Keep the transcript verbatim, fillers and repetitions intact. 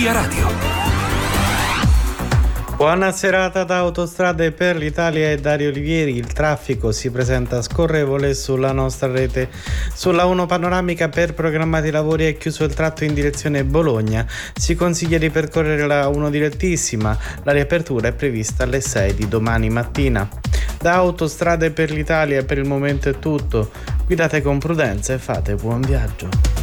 Via Radio. Buona serata da Autostrade per l'Italia e Dario Olivieri. Il traffico si presenta scorrevole sulla nostra rete. Sulla uno panoramica per programmati lavori è chiuso il tratto in direzione Bologna. Si consiglia di percorrere la uno direttissima. La riapertura è prevista alle sei di domani mattina. Da Autostrade per l'Italia per il momento è tutto. Guidate con prudenza e fate buon viaggio.